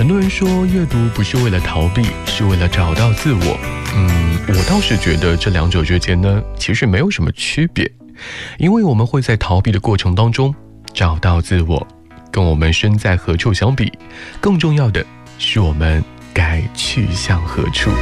很多人说阅读不是为了逃避，是为了找到自我。我倒是觉得这两者之间呢，其实没有什么区别，因为我们会在逃避的过程当中找到自我。跟我们身在何处相比，更重要的是我们该去向何处。